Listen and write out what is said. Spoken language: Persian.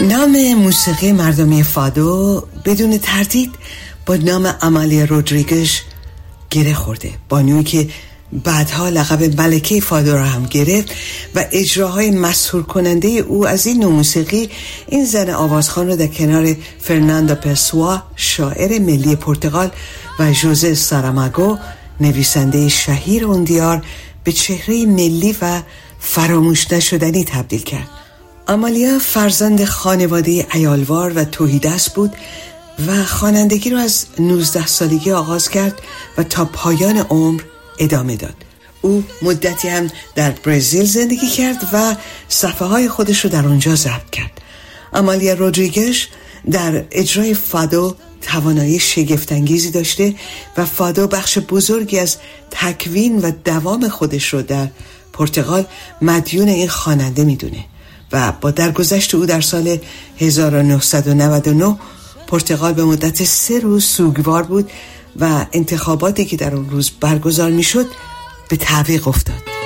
نام موسیقی مردمی فادو بدون تردید با نام آمالیا رودریگز گره خورده. بانویی که بعدها لقب ملکه فادو را هم گرفت و اجراهای مسحور کننده او از این نوع موسیقی این زن آوازخوان را در کنار فرناندو پسوا شاعر ملی پرتغال و ژوزه ساراماگو نویسنده شهیر اون دیار به چهره ملی و فراموش نشدنی تبدیل کرد. آمالیا فرزند خانواده عیالوار و توحیدست بود و خوانندگی را از 19 سالگی آغاز کرد و تا پایان عمر ادامه داد. او مدتی هم در برزیل زندگی کرد و صفحه های خودش رو در اونجا ضبط کرد. آمالیا رودریگز در اجرای فادو توانایی شگفت‌انگیزی داشته و فادو بخش بزرگی از تکوین و دوام خودش رو در پرتغال مدیون این خواننده میدونه و با درگذشت او در سال 1999 پرتغال به مدت 3 روز سوگوار بود و انتخاباتی که در اون روز برگزار میشد به تعویق افتاد.